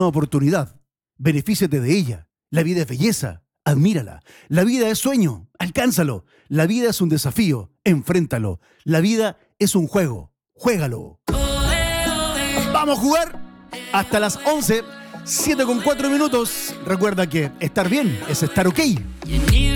oportunidad. Benefíciate de ella. La vida es belleza. Admírala. La vida es sueño. Alcánzalo. La vida es un desafío. Enfréntalo. La vida es un juego. Juégalo. Vamos a jugar hasta las 11. 7:04. Recuerda que estar bien es estar ok.